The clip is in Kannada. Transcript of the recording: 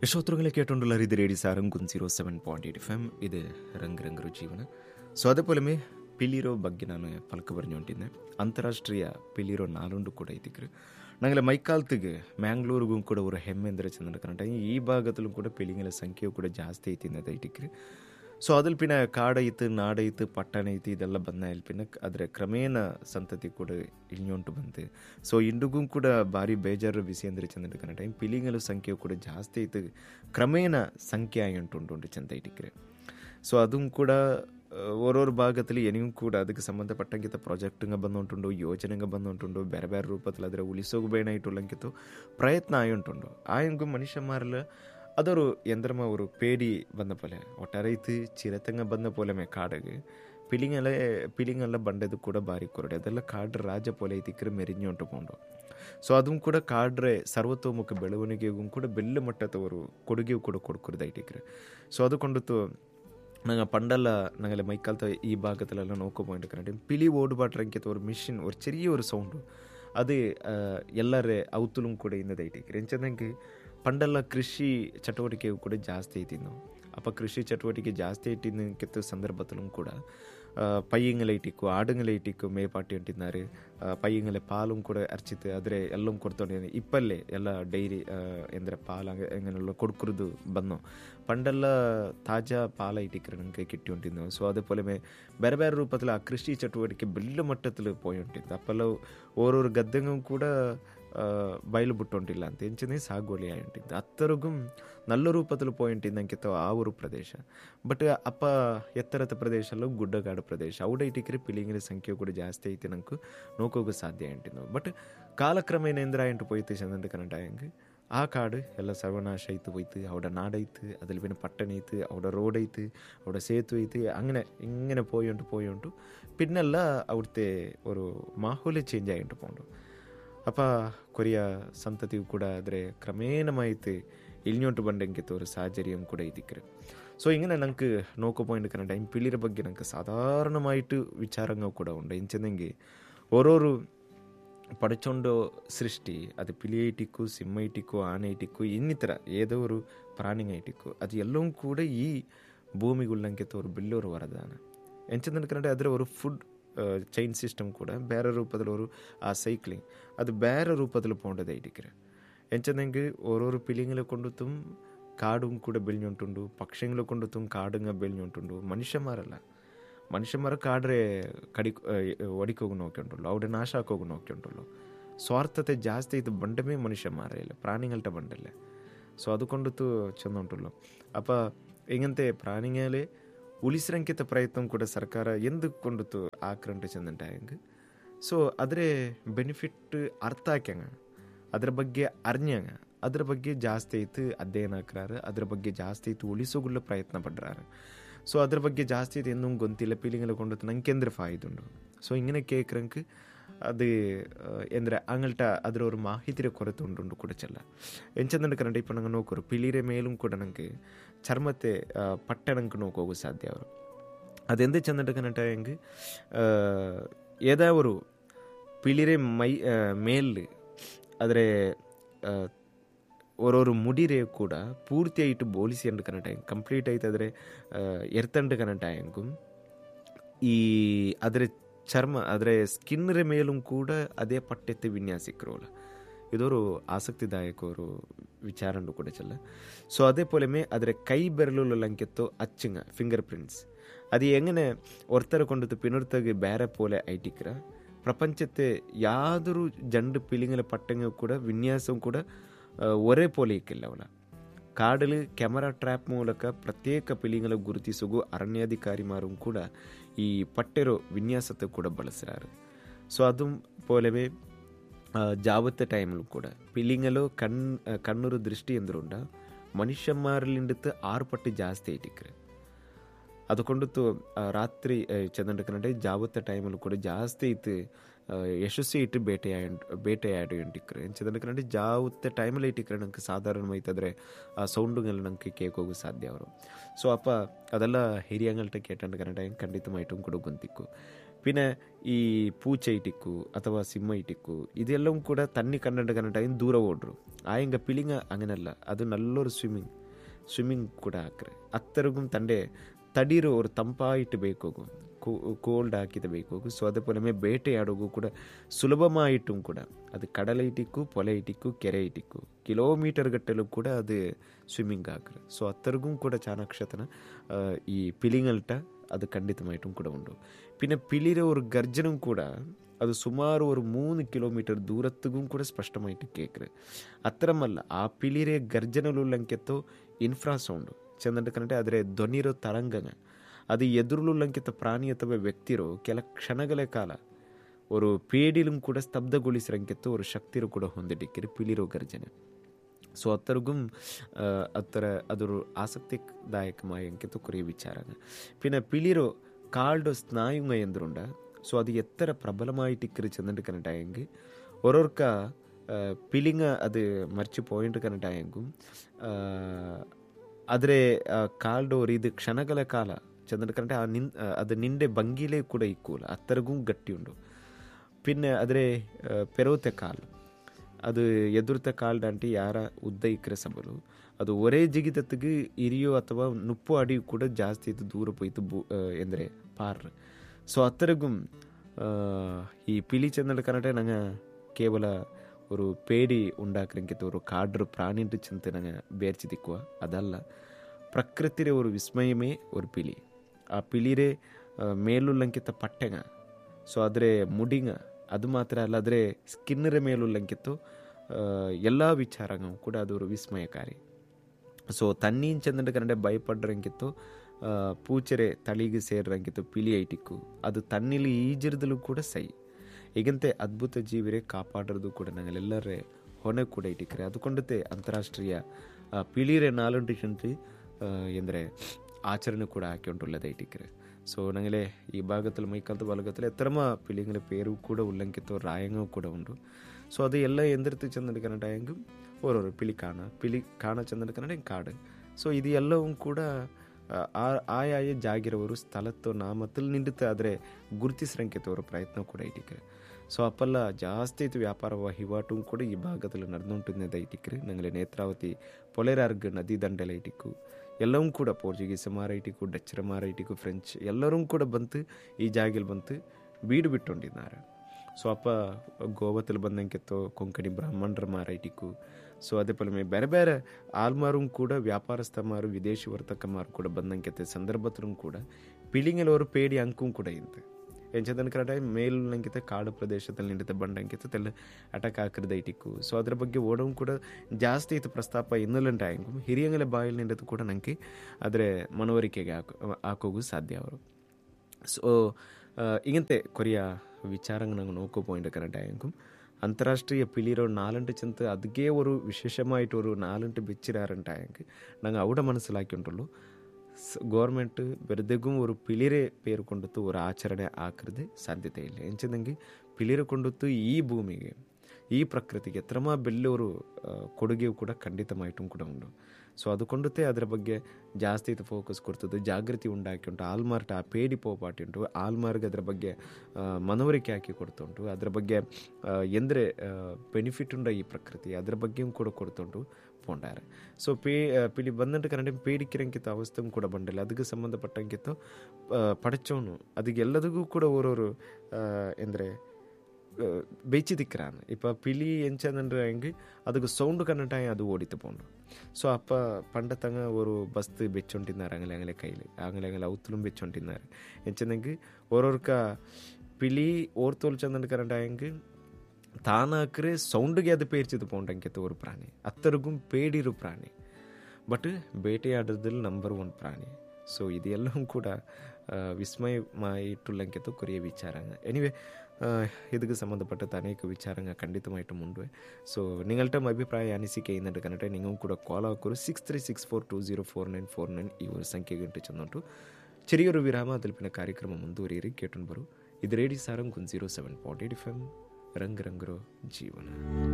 ಯಶೋತ್ರಗಳೇ ಕೇಟೊಂಡುಳ್ಳಾರ್ ಇದು ರೇಡಿ ಸಾರಂಗ್ 107.8 FM ಇದು ರಂಗ್ ರಂಗರು ಜೀವನ. ಸೊ അതേപോലെ ಪಿಲಿರೋ ಬಗ್ಗೆ ನಾನು ಫಲಕ ಬರ್ഞ്ഞു ಹೊಂಟಿದ್ದೆ. ಅಂತಾರಾಷ್ಟ್ರೀಯ ಪಿಲಿರೋ ನಾಲುಂಡು ಕೂಡ ಐತಿಕ್ರು ನಂಗೆ ಮೈಕಾಲ್ತಿಗೆ ಮ್ಯಾಂಗ್ಳೂರಿಗೂ ಕೂಡ ஒரு ಹೆಮ್ಮೆ ಅಂದರೆ ಚಂದ ಕನ್ನಡ ಈ ಭಾಗದಲ್ಲೂ ಕೂಡ ಪಿಲಿಂಗಲ ಸಂಖ್ಯೆಯು ಕೂಡ ಜಾಸ್ತಿ ಐತಿಂದ ಐಟಿಕ್ರು. ಸೊ ಅದಲ್ಲಿ ಪಿನ ಕಾಡೈತು ನಾಡೈತು ಪಟ್ಟಣ ಐತಿ ಇದೆಲ್ಲ ಬಂದ ಪಿನ ಆದರೆ ಕ್ರಮೇಣ ಸಂತತಿ ಕೂಡ ಇಳಿഞ്ഞೊಂಟು ಬಂತು. ಸೊ ಇಂಡಿಗೂ ಕೂಡ ಭಾರಿ ಬೇಜಾರು ಬಿಸಿ ಅಂದರೆ ಚಂದ ಕನ್ನಡ ಪಿಲಿಂಗಲ ಸಂಖ್ಯೆಯು ಕೂಡ ಜಾಸ್ತಿ ಐತು ಕ್ರಮೇಣ ಸಂಖ್ಯೆ ಆಯುಂಟುಂಟು ಚಂದ ಐಟಿಕ್ರೆ. ಸೊ അതും ಕೂಡ ഓരോരോ ഭാഗത്തിൽ ഇനിയും കൂടെ ಅದಕ್ಕೆ ಸಂಬಂಧಪಟ್ಟಂಗಿತ ಪ್ರಾಜೆಕ್ಟ್ಗೆ ಬಂದುಂಟುಂಡು, ಯೋಜನೆಗೆ ಬಂದುಂಟುಂಡು, ಬೇರೆ ಬೇರೆ ರೂಪದಲ್ಲಿ ಅದರ ಉಳಿಸೋಗು ಬೇನಾയിട്ടുള്ളಂಕಿತ್ತು ಪ್ರಯತ್ನ ಆಯುಂಟುಂಡು. ಆಯಂಗು ಮನುಷ್ಯಮಾರಲ್ಲ അതൊരു യന്ത്രമ ഒരു പേടി വന്ന പോലെ ഒട്ടരയിത്ത് ചിരത്തങ്ങ വന്ന പോലെ കാടക് പിലിങ്ങെಲ್ಲ ಬಂಡೆದು ಕೂಡ ಬಾರಿ ಕೊರಡೆ ಅದೆಲ್ಲ ಕಾಡ್ರ ರಾಜ ಪೋಲೆ ಐತಿಕ್ರೆ ಮೆರಿഞ്ഞോട്ട് പോണ്ടോ. ಸೊ അതും ಕೂಡ ಕಾಡ್ರೆ ಸರ್ವತೋಮುಖ ಬೆಳವಣಿಗೆಗೂ ಕೂಡ ಬೆಲ್ಲ ಮಟ್ಟದವರು ಕೊಡುಗೆಯೂ ಕೂಡ ಕೊಡ್ಕೊಡ್ದೈಟಿಕ್ರೆ. ಸೊ ಅದು ಕೊಂಡುತ್ತು நாங்கள் பண்டெல்லாம் நாங்கள் மைக்காலத்தை ಈ ಭಾಗದಲ್ಲೆಲ್ಲ ನೋಡ್ಕೊ போயிட்டு ಕನ್ನಡ ಪಿಲಿ ಓಡುಬಾಟ್ರಂಕಿತ ஒரு மிஷின் ஒரு சிறிய ஒரு சவுண்டு அது ಎಲ್ಲರೇ ಅವತುಲು ಕೂಡ ಇನ್ನದೈಟಿಕ್ರೆ. ಎಂಚಂದಂಗೆ ಪಂಡೆಲ್ಲ ಕೃಷಿ ಚಟುವಟಿಕೆಯು ಕೂಡ ಜಾಸ್ತಿ ಐತಿದ್ದು. ಅಪ್ಪ ಕೃಷಿ ಚಟುವಟಿಕೆ ಜಾಸ್ತಿ ಇಟ್ಟಿದ್ದಕ್ಕಿಂತ ಸಂದರ್ಭದಲ್ಲೂ ಕೂಡ പയ്യങ്ങളെ ഇട്ടിക്കോ ആടുങ്ങളെ ഇട്ടിക്കോ മേപ്പാട്ടി ഇട്ടിരുന്നാറ്. പയ്യങ്ങളെ പാലും കൂടെ അരച്ചിട്ട് അതിരെ എല്ലാം കൊടുത്തോണ്ടിരുന്നു. ഇപ്പല്ലേ ಎಲ್ಲ ಡೈರಿ ಎಂದರೆ ಪಾಲ അങ്ങനെയുള്ള കൊടുക്കുന്നത് ಬಂದು പണ്ടെಲ್ಲ ತಾಜಾ ಪಾಲ ಇಟ್ಟಿಕ್ರೆ ನನಗೆ ಕಿಟ್ಟಿ ಹೊಂಟಿದ್ದು. ಸೊ അതേപോലെ ಬೇರೆ ಬೇರೆ ರೂಪದಲ್ಲಿ ಆ ಕೃಷಿ ಚಟುವಟಿಕೆ ಬೆಲ್ಲ ಮಟ್ಟದಲ್ಲಿ ಪೋಯಿ ಹೊಂಟಿದ್ದು. ಅಪ್ಪೆಲ್ಲ ಓರೋರು ಗದ್ದೆಗೂ ಕೂಡ ಬಯಲು ಬಿಟ್ಟುಂಟಿಲ್ಲ ಅಂತ ಎಂಚನೇ ಸಾಗುವಳಿ ಆಯುಂಟಿದ್ದು. ಅತ್ತರಿಗೂ നല്ല ರೂಪದಲ್ಲಿ പോയിട്ടിದ್ದು ಅಂಕಿತ ಆ ಊರು ಪ್ರದೇಶ. ಬಟ್ ಅಪ್ಪ ಎತ್ತರದ ಪ್ರದೇಶಲ್ಲೂ ಗುಡ್ಡಗಾಡು ಪ್ರದೇಶ അവിടെ ಇಟ್ಟಿಕ್ರೆ ಪಿಲಿಂಗಿನ ಸಂಖ್ಯೆ ಕೂಡ ಜಾಸ್ತಿ ಐತಿ ನಂಗೆ ನೋಕೋಗು ಸಾಧ್ಯ ಆಯುಂಟಿದ್ದು. ಬಟ್ ಕಾಲಕ್ರಮೇಣ ಎಂದ್ರೆ ಆಯುಂಟು പോയിട്ട് ಚಂದ ಕನ್ನಡ ಆಯಂಗೆ ಆ ಕಾಡು ಎಲ್ಲ ಸರ್ವನಾಶ ಐತು പോയിട്ട് അവിടെ നാടൈത്ത് അതിൽ പിന്നെ പട്ടണ ಐത്ത് അവിടെ റോഡ് ಐത്ത് അവിടെ ಸೇತು ಐತಿ അങ്ങനെ ഇങ്ങനെ പോയുണ്ട് പിന്നെല്ല അവിടുത്തെ ഒരു മാഹോല് ചേഞ്ച് ആയിട്ട് പോകണ്ടു. ಅಪ್ಪ ಕೊರಿಯ ಸಂತತಿಯು ಕೂಡ ಆದರೆ ಕ್ರಮೇಣಮಾಯಿತು ಇಳಿഞ്ഞോട്ട് ಬಂದಂಗಿತ್ತು ഒരു സാഹചര്യം ಕೂಡ ഇതിക്കറ്. ಸೊ ഇങ്ങനെ നമുക്ക് നോക്കോ പോയിന്റ് കണ്ട പിള്ളിയുടെ ಬಗ್ಗೆ നമുക്ക് സാധാരണമായിട്ട് വിചാരങ്ങൾ ಕೂಡ ഉണ്ട്. ಎಂಚಂದಂಗೆ ഓരോരു പഠിച്ചോണ്ടോ സൃഷ്ടി ಅದು ಪಿಲಿ ಐಟಿಕ್ಕೂ ಸಿಂಹ ಐಟಿಕ್ಕೂ ಆನೆ ಐಟಿಕ್ಕೂ ಇನ್ನಿತರ ಏದೋ ഒരു ಪ್ರಾಣಿ ಐಟಿಕ್ಕೂ ಅದು ಎಲ್ಲವೂ ಕೂಡ ಈ ಭೂಮಿಗುಳ್ಳಂಕಿತ್ತು ഒരു വലിയൊരു ವರದಾನ. ಎಂಚಂದ ಕನ್ನಡ ಅದರ ഒരു ಫುಡ್ ಚೈನ್ ಸಿಸ್ಟಮ್ ಕೂಡ ಬೇರೆ ರೂಪದಲ್ಲಿ ಅವರು ಆ ಸೈಕ್ಲಿಂಗ್ ಅದು ಬೇರೆ ರೂಪದಲ್ಲಿ പോണ്ടതായിരിക്കും. ಎಂಚಂದಂಗೆ ഓരോരോ പിലിങ്ങളെ കൊണ്ടുത്തും കാടും കൂടെ ಬೆಳೆഞ്ഞുಂಟುಂಡು, പക്ഷിങ്ങളെ കൊണ്ടുത്തും കാടുങ്ങ ಬೆಳೆഞ്ഞുಂಟುಂಡು. മനുഷ്യന്മാരെ കാടറെ ಒಡಿಕೋಗಿ നോക്കിയുണ്ടല്ലോ, അവിടെ നാശാക്കോಗಿ നോക്കിയുണ്ടല്ലോ. ಸ್ವಾರ್ಥತೆ ಜಾಸ್ತಿ ಇದು ಬಂಡಮೇ ಮನುಷ್ಯന്മാരെ ಇಲ್ಲ ಪ್ರಾಣಿಗಳ್ಟ ಬಂಡಲ್ಲ. ಸೊ ಅದು ಕೊಂಡುತ್ತು ಚಂದ ಉಂಟುള്ളൂ. ಅಪ್ಪ ಹೆಂಗಂತೆ ಪ್ರಾಣಿಗಳೇ ಉಳಿಸಿರಂಕಿತ ಪ್ರಯತ್ನ ಕೂಡ ಸರ್ಕಾರ ಎಂದಕ್ಕೆ ಕೊಂಡುತ್ತು ಆಕ್ರಂಟು ಚಂದಂಟಾಯಂಗೆ. ಸೊ ಅದರ ಬೆನಿಫಿಟ್ ಅರ್ಥ ಹಾಕ್ಯಂಗ, ಅದ್ರ ಬಗ್ಗೆ ಅರ್ഞ്ഞಂಗ, ಅದ್ರ ಬಗ್ಗೆ ಜಾಸ್ತಿ ಐತು ಅಧ್ಯಯನ ಹಾಕ್ರಾರು, ಅದ್ರ ಬಗ್ಗೆ ಜಾಸ್ತಿ ಐತು ಉಳಿಸೋಗುள்ள ಪ್ರಯತ್ನ ಪಡ್ರಾರು. ಸೊ ಅದ್ರ ಬಗ್ಗೆ ಜಾಸ್ತಿ ಐತೆ ಎಂದೂ ಗೊತ್ತಿಲ್ಲ ಪಿಲಿಂಗಲ ಕೊಂಡುತ್ತು ನಂಗೆಂದ್ರೆ ಫಾಯ್ದುಂಡು. ಸೊ ഇങ്ങനെ കേൾക്കറങ്ക് അത് ಎಂದರೆ അങ്ങൾട്ട ಅದರ ഒരു മാഹിതിരെ ಕೊರತೆ ಉಂಟು ಕೂಡ ಚೆಲ್ಲ. ಎಂಚಂದಂಡು ಕನ್ನಡ ಇಪ್ಪ ನಂಗೆ ನೋಕೋರು ಪಿಲಿರೆ ಮೇಲೂ ಕೂಡ ನಂಗೆ ಚರ್ಮತೆ ಪಟ್ಟಣಂಗೆ ನೋಕೋಗು ಸಾಧ್ಯ ಅವರು. ಅದೆಂದೇ ಚಂದಂಡು ಕನ್ನಡ ಹೆಂಗೆ ಏದಾ ഒരു ಪಿಲಿರೆ ಮೇಲ್ ಆದರೆ ഓരോരു മുടിരെ ಕೂಡ ಪೂರ್ತಿಯಾയിട്ട് ಬೋಲಿಸಿಂಡು ಕನ್ನಡ ಹೆಂಗೆ ಕಂಪ್ಲೀಟ್ ಆಯ್ತು ಆದರೆ ಎರ್ತಂಡು ಕನ್ನಡ ಹೆಂಗೂ ಈ ಅದರ ಚರ್ಮ ಆದರೆ ಸ್ಕಿನ್ನರ ಮೇಲೂ ಕೂಡ ಅದೇ ಪಟ್ಟೆತ್ತೆ ವಿನ್ಯಾಸಿಕ್ರೋಲ್ಲ. ಇದೊರು ಆಸಕ್ತಿದಾಯಕ ഒരു ವಿಚಾರಂಡು ಕೂಡ ಚೆಲ್ಲ. ಸೊ അതേപോലെ ಅದರ ಕೈ ಬೆರಳುള്ള ಲಂಕೆತ್ತೋ ಅಚ್ಚಂಗ ಫಿಂಗರ್ ಪ್ರಿಂಟ್ಸ್ ಅದು എങ്ങനെ ഒർത്തര കൊണ്ടുത്ത് പിന്നൊരുത്തಗೆ ಬೇರೆ പോലെ ಐಟಿಕ್ರ ಪ್ರಪಂಚത്തെ യാതൊരു ജണ്ട് പിലിങ്ങല പട്ടങ്ങ ಕೂಡ ವಿನ್ಯಾಸവും ಕೂಡ ഒരേ പോലെ ಇಕ್ಕಿಲ್ಲ ಅವಳ. ಕಾಡಲು ಕ್ಯಾಮರಾ ಟ್ರ್ಯಾಪ್ ಮೂಲಕ ಪ್ರತ್ಯೇಕ ಪಿಲಿಂಗಲ ಗುರುತಿಸುಗು ಅರಣ್ಯಾಧಿಕಾರಿಮಾರು ಕೂಡ ಈ ಪಟ್ಟೆರೋ ವಿನ್ಯಾಸத்தை ಕೂಡ ಬಳಸ್ಯಾರು. ಸೊ ಅದು പോലവേ ജാവത്തെ ടൈമിലും കൂടെ പിലിങ്ങലോ കണ്ണൊരു ദൃഷ്ടി എന്തുണ്ട് മനുഷ്യന്മാരിലിണ്ടത്ത് 6 പട്ട് ಜಾಸ್ತಿ ಐಟಿಕ್ರೆ. അതുകൊണ്ടു ರಾತ್ರಿ ಚಂದಂಡ ಕನ್ನಡ ಜಾವತ್ತೆ ಟೈಮಲ್ಲೂ ಕೂಡ ಜಾಸ್ತಿ ಐತು ಯಶಸ್ವಿ ಇಟ್ಟು ಬೇಟೆಯಾಡಿಕ್ರೆ. ಚಂದಂಡ ಕನ್ನಡ ಜಾವತ್ತೆ ಟೈಮಲ್ಲಿ ಇಟ್ಟಿಕ್ರೆ ನಂಗೆ ಸಾಧಾರಣವಾಯ್ತಂದರೆ ಆ ಸೌಂಡುಗೆಲ್ಲ ನಂಗೆ ಕೇಳ್ಕೋಗು ಸಾಧ್ಯ ಅವರು. ಸೊ ಅಪ್ಪ ಅದೆಲ್ಲ ಹಿರಿಯಂಗಲ್ಟ ಕೇಟಂಡು ಕನ್ನಡ ಖಂಡಿತಮಾയിട്ടും ಕೂಡ ಗೊಂತಿಕ್ಕು. പിന്നെ ഈ പൂച്ചൈಟಿക്കു ಅಥವಾ സിമ്മൈಟಿക്കു ഇതെല്ലാം കൂടെ തന്നി കണ്ടിട്ട് ദൂരം ഓടും. ആയെങ്ക പിലിങ്ങ അങ്ങനല്ല, അത് നല്ലൊരു ಸ್ವಿಮ್ಮಿಂಗ್ ಕೂಡ ಹಾಕ್ರೆ ಅತ್ತರಿಗೂ ತಂಡೆ ತಡೀರು ಅವ್ರು ತಂಪಾಯಿಟ್ಟು ಬೇಕೋಗು, ಕೋಲ್ಡ್ ಹಾಕಿದ ಬೇಕೋಗು. ಸೊ ಅದಕ್ಕೆ ಬೇಟೆಯಾಡೋಗೂ ಕೂಡ ಸುಲಭಮಾಯಿಟ್ಟು ಕೂಡ ಅದು ಕಡಲೈಟಿಕ್ಕು, ಪೊಲೈಟಿಕ್ಕು, ಕೆರೆೈಟಿಕ್ಕು ಕಿಲೋಮೀಟರ್ ಗಟ್ಟಲು ಕೂಡ ಅದು ಸ್ವಿಮ್ಮಿಂಗ್ ಹಾಕ್ರೆ. ಸೊ ಅತ್ತರಿಗೂ ಕೂಡ ಚಾಣಾಕ್ಷತನ ಈ ಪಿಲಿಂಗಲ್ಟ ಅದು ಖಂಡಿತಮಾയിട്ടും ಕೂಡ ಉಂಟು. പിന്നെ പിളിര ഒരു ഗർജനം കൂടെ അത് സുമാർ ഒരു 3 കിലോമീറ്റർ ദൂരത്തും കൂടെ സ്പഷ്ടമായിട്ട് കേൾക്കുക. അത്രമല്ല, ആ പിളിരെ ഗർജനലുള്ളಂಕೆತ್ತೋ ಇನ್ಫ್ರಾಸೌಂಡು ಚೆಂದಂತ ಕಂಡ್ರೆ ಆದರೆ ಧ್ವನಿರೋ ತರಂಗನ ಅದು ಎದುರುಳುಳ್ಳಂಕಿತ ಪ್ರಾಣಿ ಅಥವಾ ವ್ಯಕ್ತಿರೋ ಕೆಲ ಕ್ಷಣಗಳ ಕಾಲ ஒரு பேடிலும் கூட ಸ್ತಬ್ಧಗೊಳಿಸಿರಂಕಿತ್ತು ஒரு ಶಕ್ತಿರು ಕೂಡ ಹೊಂದಿಟ್ಟಿಕ್ಕಿರಿ ಪಿಳಿರೋ ಗರ್ಜನೆ. ಸೊ ಅತ್ತರಿಗೂ ಅದ್ರ ಆಸಕ್ತಿದಾಯಕമായ ಅಂಕಿತ್ತು ಕುರಿಯ ವಿಚಾರ. പിന്നെ പിളിರೋ കാൾഡോ സ്നായുങ്ങ എന്തുണ്ട. ಸೊ ಅದು ಎತ್ತರ ಪ್ರಬಲಮಾയിട്ടിಕ್ಕರಿ ಚೆಂದಂತ ಕನ್ನಟಾಯಂಗೆ ಒರೊರ್ಕ ಪಿಲಿಂಗ ಅದು ಮರ್ಚಿ ಪಾಯಿಂಟ್ ಕನ್ನಟಾಯಂಗು ಆದರೆ ಕಾಲ್ಡೋ ಇದು ಕ್ಷಣಗಳ ಕಾಲ ಚೆಂದಂತ ಕನ್ನಟ ಅದು ನಿಂಡೆ ಭಂಗಿಲೇ ಕೂಡ ಇಕ್ಕೂಲ ಅತ್ತರಿಗೂ ಗಟ್ಟಿ ಉಂಡು. പിന്നെ ಆದರೆ ಪೆರೋತೆ ಕಾಲ್ ಅದು ಎದುರ್ತ ಕಾಲ್ಡಂಟಿ ಯಾರ ಉದ್ದ ಇಕ್ಕರೆ ಸಬಲು ಅದು ಒರೇ ಜಿಗಿತತ್ತಿಗೆ ಇರಿಯೋ ಅಥವಾ 30 ಅಡಿ ಕೂಡ ಜಾಸ್ತಿ ಇತ್ತು ದೂರ ಪೋಯ್ತು ಎಂದರೆ ಪಾರ್. ಸೊ ಅತ್ತರಿಗೂ ಈ ಪಿಲಿ ಚೆಂದಂತ ಕನ್ನಟ ನಂಗೆ ಕೇವಲ ഒരു പേടി ഉണ്ടാക്കിയെങ്കിൽ ഒരു കാടൊരു പ്രാണിൻ്റെ ചിന്ത ഞങ്ങൾ ಬೇರ್ಚಿದಿಕ್ಕುವ ಅದಲ್ಲ, ಪ್ರಕೃತಿಯ ഒരു ವಿಸ್ಮയമೇ ഒരു ಪಿಲಿ. ಆ ಪಿಲಿರೆ ಮೇಲುಳ್ಳಂಕಿತ ಪಟ್ಟೆಗ, ಸೊ ಆದರೆ ಮುಡಿಂಗ ಅದು ಮಾತ್ರ ಅಲ್ಲ, ಆದರೆ ಸ್ಕಿನ್ನರ ಮೇಲುಳ್ಳಂಕಿತ್ತು ಎಲ್ಲ ವಿಚಾರಗಳು ಕೂಡ ಅದು ഒരു ವಿಸ್ಮಯಕಾರಿ. ಸೊ ತನ್ನೀನ್ ಚಂದಂತ ಕನ್ನಡ ಭಯಪಡ್ರಂಕಿತ್ತು ಪೂಚರೆ ತಳಿಗೆ ಸೇರ್ರಂಕಿತ್ತು ಪಿಲಿ ಐಟಿಕ್ಕು ಅದು ತನ್ನಿಲಿ ಈಜಿರದಲ್ಲೂ ಕೂಡ ಸೈ. ಈಗಂತೆ ಅದ್ಭುತ ಜೀವಿರೇ ಕಾಪಾಡೋದು ಕೂಡ ഞങ്ങളെಲ್ಲರೇ ಹೊಣೆ ಕೂಡ ಇಟ್ಟಿಕ್ರೆ. അതുകൊണ്ടത്തെ ಅಂತಾರಾಷ್ಟ್ರೀಯ ಪಿಳಿರೆ ನಾಲುಂಟು ಚಂತಿ ಎಂದರೆ ಆಚರಣೆ ಕೂಡ ಹಾಕಿಕೊಂಡುಳ್ಳದೆ ಇಟ್ಟಿಕ್ರೆ. ಸೊ ഞങ്ങളെ ಈ ಭಾಗದಲ್ಲಿ ಮೈಕಾಲದ ಭಾಗದಲ್ಲಿ ಎತ್ತರಮ ಪಿಳಿಂಗಲ ಪೇರು ಕೂಡ ಉಲ್ಲಂಕಿತ್ತು ರಾಯಂಗ ಕೂಡ ಉಂಟು. ಸೊ ಅದು ಎಲ್ಲ ಎಂದಿರ್ತು ಚಂದನ ಕನ್ನಡಾಯಂಗು ಓರೋರು ಪಿಳಿ ಕಾಣ ಚಂದನ ಕನ್ನಡ ಕಾಡು. ಸೊ ಇದು ಎಲ್ಲವೂ ಕೂಡ ಆಯಾಯ ಜಾಗಿರೋರು ಸ್ಥಳತ್ತು ನಾಮത്തിൽ ನಿಂಡುತ್ತೆ ಆದರೆ ಗುರುತಿಸಿರಂಕಿತವರು ಪ್ರಯತ್ನ ಕೂಡ ಇಟ್ಟಿಕ್ರೆ. ಸೊ ಅಪ್ಪಲ್ಲ ಜಾಸ್ತಿ ಇತ್ತು ವ್ಯಾಪಾರ ವಹಿವಾಟು ಕೂಡ ಈ ಭಾಗದಲ್ಲಿ ನಡೆದುಂಟುತ್ತದೆ ಇಟ್ಟಿಕ್ರೆ. ನಂಗೆ ನೇತ್ರಾವತಿ ಪೊಲೆರಾರ್ಗ್ ನದಿ ದಂಡೆಲ ಇಟ್ಟಿಕ್ಕು ಎಲ್ಲವೂ ಕೂಡ ಪೋರ್ಚುಗೀಸ್ ಮಾರೈಟಿಕ್ಕು, ಡಚ್ಚರ ಮಾರೈಟಿಕ್ಕು, ಫ್ರೆಂಚ್ ಎಲ್ಲರೂ ಕೂಡ ಬಂತು ಈ ಜಾಗಿಲ್ ಬಂತು ಬೀಡು ಬಿಟ್ಟುಕೊಂಡಿದ್ದಾರೆ. ಸೊ ಅಪ್ಪ ಗೋವத்தில் ಬಂದಂಕೆತ್ತೋ ಕೊಂಕಣಿ ಬ್ರಾಹ್ಮಣರ ಮಾರೈಟಿಕ್ಕು. ಸೊ ಅದೇ ಪೊಲಮೆ ಬೇರೆ ಬೇರೆ ಆಲ್ಮಾರು ಕೂಡ ವ್ಯಾಪಾರಸ್ಥಮಾರು ವಿದೇಶಿ ವರ್ತಕಮಾರು ಕೂಡ ಬಂದಂಕೆತ್ತೆ ಸಂದರ್ಭದಲ್ಲೂ ಕೂಡ ಪಿಳಿಂಗಲ ഒരു പേടി ಅಂಕೂ ಕೂಡ ಇಂತೆ ಎಂಚದನ ಕನ್ನಡ ಮೇಲುಳ್ಳಂಕಿತ ಕಾಡು ಪ್ರದೇಶದಲ್ಲಿ ನಿಂಡಿತ ಬಂಡಂಕಿತೆಲ್ಲ ಅಟಕ್ ಹಾಕಿರ್ದೈಟಿಕ್ಕು. ಸೊ ಅದ್ರ ಬಗ್ಗೆ ಓಡೋ ಕೂಡ ಜಾಸ್ತಿ ಇತ್ತು ಪ್ರಸ್ತಾಪ ಇನ್ನುಲ್ಲಂಟಾಯಂಗು ಹಿರಿಯಂಗಲ ಬಾಯಲ್ಲಿ ನಿಂಡದು ಕೂಡ ನಂಗೆ ಆದರೆ ಮನವರಿಕೆಗೆ ಹಾಕೋಗೂ ಸಾಧ್ಯ ಅವರು. ಸೊ ഇങ്ങനത്തെ കൊറിയ വിചാരങ്ങൾ ഞങ്ങൾ നോക്കു പോയിന്റ് കണ്ടിട്ടായെങ്കും അന്താരാഷ്ട്രീയ പിളിരോ 4 ചെന്ത് അതികേ ഒരു വിശേഷമായിട്ട് ഒരു 4 വെച്ചിരാറുണ്ടായെങ്കിൽ ഞങ്ങൾ അവിടെ മനസ്സിലാക്കിയിട്ടുള്ളൂ ಗೌರ್ಮೆಂಟ್ ಬೆರೆದೆಗೂ ഒരു ಪಿಳಿರೆ പേರು ಕೊಂಡತ್ತು ഒരു ಆಚರಣೆ ಹಾಕಿರದೆ ಸಾಧ್ಯತೆ ಇಲ್ಲ. ಎಂಚಂದಂಗೆ ಪಿಳಿರೆ ಕೊಂಡತ್ತು ಈ ಭೂಮಿಗೆ ಈ ಪ್ರಕೃತಿಗೆ ಎತ್ತರಮ ಬೆಲ್ಲವರು ಕೊಡುಗೆಯೂ ಕೂಡ ಖಂಡಿತಮಾയിട്ടും ಕೂಡ ಉಂಟು. ಸೊ ಅದು ಕೊಂಡುತ್ತೆ ಅದರ ಬಗ್ಗೆ ಜಾಸ್ತಿ ಫೋಕಸ್ ಕೊಡ್ತದೆ, ಜಾಗೃತಿ ಉಂಟಾಕಿ ಉಂಟು. ಆಲ್ಮಾರ್ಟ್ ಆ ಪೇಡಿ ಪೋಪಾಟಿ ಉಂಟು, ಆಲ್ಮಾರ್ಗ್ ಅದರ ಬಗ್ಗೆ ಮನವರಿಕೆ ಹಾಕಿ ಕೊಡ್ತುಂಟು. ಅದರ ಬಗ್ಗೆ ಎಂದರೆ ಬೆನಿಫಿಟ್ ಉಂಡ ಈ ಪ್ರಕೃತಿ ಅದರ ಬಗ್ಗೆಯೂ ಕೂಡ ಕೊಡ್ತುಂಟು ಪೋಂಡಾರೆ. ಸೊ ಪಿಳಿ ಬಂದಂಟು ಕನ್ನಡ ಪೇಡಿಕ್ಕಿರಂಕಿತ್ತು ಅವಸ್ಥೆಗೂ ಕೂಡ ಬಂಡಲ್ಲ ಅದಕ್ಕೆ ಸಂಬಂಧಪಟ್ಟಂಕಿತ್ತು ಪಡಚೋನು ಅದಕ್ಕೆಲ್ಲದಕ್ಕೂ ಕೂಡ ಓರೋರು ಎಂದರೆ ಬೆಚ್ಚಿದಿಕ್ರಾನು. இப்போ பிளி எஞ்சதுன்றாங்க அதுக்கு சவுண்டு கண்ணட்டாயம் அது ஓடித்து போகணும். ஸோ அப்போ பண்டத்தங்க ஒரு பஸ்து பெச்சொண்டினார் அங்கே கையில் அங்கே அவுத்துலும் பெச்சொண்டினார் எஞ்சந்தங்க ஒருக்கா பிளி ஓர்த்தோல் ಚಂದನ ಕನ್ನಡಾಯಂಗೆ ತಾನಾಕ್ರೆ ಸೌಂಡ್ಗೆ ಅದು ಪೇರ್ಚಿದು ಪೋಂಡಂಕೆತ್ತು ஒரு ಪ್ರಾಣಿ ಅತ್ತರಿಗೂ ಪೇಡಿರು ಪ್ರಾಣಿ ಬಟ್ ಬೇಟೆಯಾಡೋದ್ರಲ್ಲಿ ನಂಬರ್ 1 ಪ್ರಾಣಿ. ಸೊ ಇದೆಲ್ಲವೂ ಕೂಡ ವಿಸ್ಮಯಮಾയിട്ടുള്ളಂಕೆತ್ತು ಕೊರಿಯ ವಿಚಾರங்க. എനിവേ ಇದಕ್ಕೆ ಸಂಬಂಧಪಟ್ಟ ಅನೇಕ ವಿಚಾರങ്ങൾ ಖಂಡಿತಮಾയിട്ടും ഉണ്ട്. ಸೊ നിങ്ങളുടെ അഭിപ്രായ ಅನಿಸಿಕೆ ಏನೆಂದು ಕನ್ನಡ ನೀವು ಕೂಡ ಕಾಲ್ ಹಾಕೋರು 6364204949 ಈ ಒಂದು ಸಂಖ್ಯೆಗೆ ಚೆನ್ನುಂಟು. ചെറിയൊരു വിരാമ അതിൽപ്പിನ ಕಾರ್ಯಕ್ರಮ ಮುಂದುವರಿಯಿರಿ ಕೇಟನ್ ಬರು. ಇದು ರೇಡಿಯೋ ಸಾರಂಗ್ 107.8 FM ರಂಗ್ ರಂಗ್ರೋ ಜೀವನ.